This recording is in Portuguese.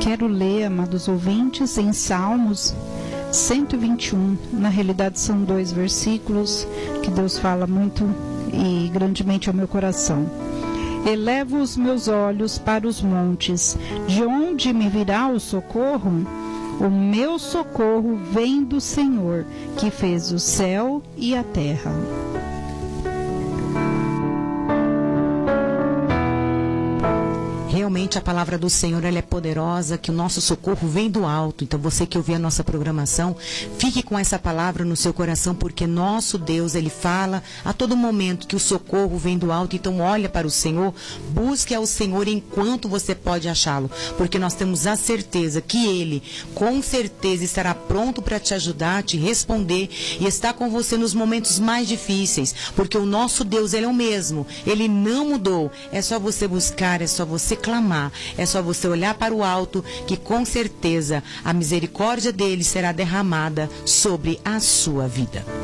Quero ler, amados ouvintes, em Salmos 121. Na realidade são 2 versículos que Deus fala muito e grandemente ao meu coração. Elevo os meus olhos para os montes, de onde me virá o socorro? O meu socorro vem do Senhor, que fez o céu e a terra. Realmente a palavra do Senhor, ela é poderosa, que o nosso socorro vem do alto. Então você que ouviu a nossa programação, fique com essa palavra no seu coração, porque nosso Deus, Ele fala a todo momento que o socorro vem do alto. Então olha para o Senhor, busque ao Senhor enquanto você pode achá-lo, porque nós temos a certeza que Ele, com certeza, estará pronto para te ajudar, te responder e estar com você nos momentos mais difíceis, porque o nosso Deus, Ele é o mesmo, Ele não mudou. É só você buscar, é só você clamar, é só você olhar para o alto, que com certeza a misericórdia dele será derramada sobre a sua vida.